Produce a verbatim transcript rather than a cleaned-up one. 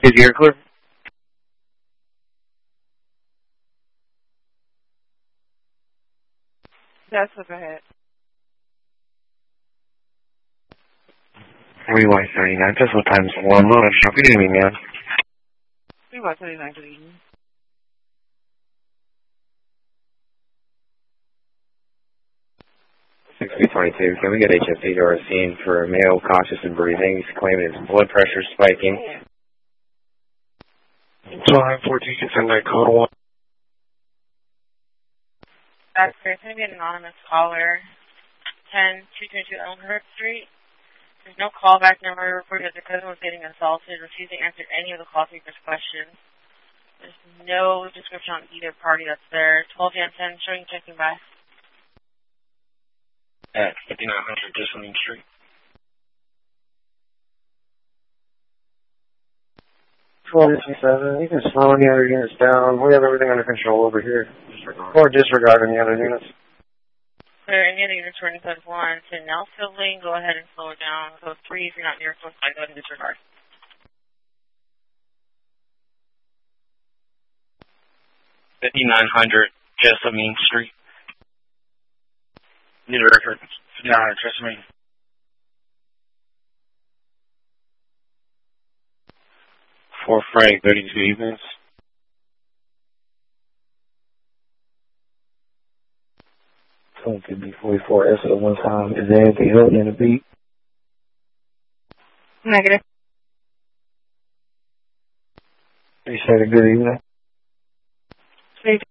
Is the air clear? Yes, go ahead. Rewind thirty-nine. Just what time is the one lunch? Good evening, man. Rewind thirty-nine, good evening. sixty twenty-two. Can we get H S C to our scene for a male cautious in breathing? He's claiming his blood pressure spiking. Time fourteen, can send that code one. That's great. It's going to be an anonymous caller. ten two twenty-two Elmhurst Street. There's no callback number reported that the cousin was getting assaulted. Refused to answer any of the call seeker's questions. There's no description on either party that's there. twelve Jan ten, showing checking by. At fifty-nine hundred Disselling Street. twelve fifty-seven, you can slow any other units down. We have everything under control over here. Disregard. Or disregard any other units. Sir, any other units running code one to Nelsville Lane, go ahead and slow it down. Code three, if you're not near close by, go ahead and disregard. fifty-nine hundred Jessamine Street. Need a record. fifty-nine hundred Jessamine. For Frank, thirty-two evenings. twenty-two B forty-four S at one time. Is there anything else in the beat? Negative. You said a good evening. Maybe.